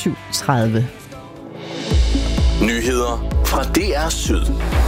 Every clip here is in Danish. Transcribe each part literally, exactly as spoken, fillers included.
syv tredive. Nyheder fra D R Syd.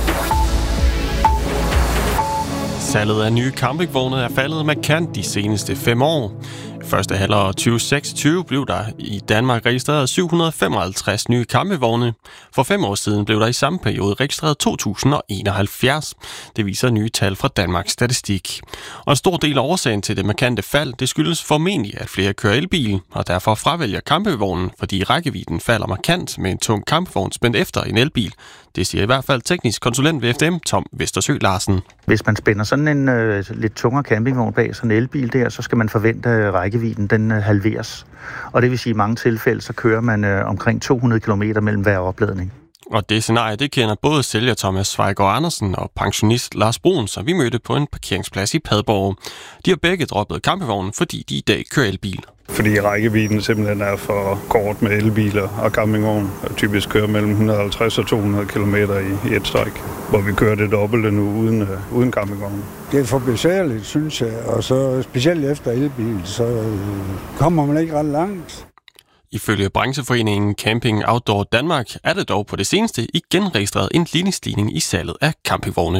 Salget af nye campingvogne er faldet markant de seneste fem år. Første halvår tyve seksogtyve blev der i Danmark registreret syv hundrede femoghalvtreds nye campingvogne. For fem år siden blev der i samme periode registreret to tusind enoghalvfjerds. Det viser nye tal fra Danmarks Statistik. Og en stor del af årsagen til det markante fald, det skyldes formentlig, at flere kører elbil, og derfor fravælger campingvognen, fordi rækkevidden falder markant med en tung campingvogn spændt efter en elbil. Det siger i hvert fald teknisk konsulent ved F D M, Tom Vestersø Larsen. Hvis man spænder sådan en øh, lidt tungere campingvogn bag sådan en elbil der, så skal man forvente, at rækkevidden den øh, halveres. Og det vil sige, at i mange tilfælde, så kører man øh, omkring to hundrede kilometer mellem hver opladning. Og det scenarie, det kender både sælger Thomas Svejgaard Andersen og pensionist Lars Brun, som vi mødte på en parkeringsplads i Padborg. De har begge droppet campingvognen, fordi de i dag kører elbil. Fordi rækkevidden simpelthen er for kort med elbiler og campingvogn. Typisk kører mellem et hundrede og halvtreds og to hundrede kilometer i, i et stræk, hvor vi kører det dobbelte nu uden, uh, uden campingvogn. Det er for besværligt, synes jeg, og så specielt efter elbil, så uh, kommer man ikke ret langt. Ifølge brancheforeningen Camping Outdoor Danmark er det dog på det seneste igen registreret en lille stigning i salget af campingvogne.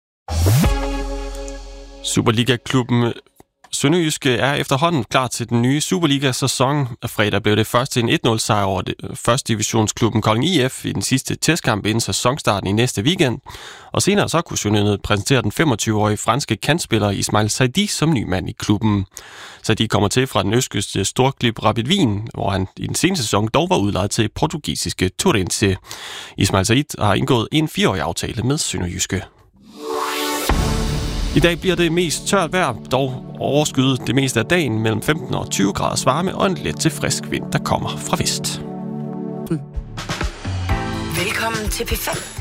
Superliga-klubben Sønderjyske er efterhånden klar til den nye Superliga-sæson. Fredag blev det først en et nul sejr over første divisionsklubben Kolding I F i den sidste testkamp inden sæsonstarten i næste weekend. Og senere så kunne Sønderjyske præsentere den femogtyve-årige franske kantspiller Ismail Saidi som ny mand i klubben. Saidi kommer til fra den østkyste storklub Rapid Wien, hvor han i den seneste sæson dog var udlejet til portugisiske Torrense. Ismail Saidi har indgået en fireårig aftale med Sønderjyske. I dag bliver det mest tørt vejr, dog overskyet det meste af dagen mellem femten og tyve graders varme og en let til frisk vind, der kommer fra vest. Velkommen til P fem.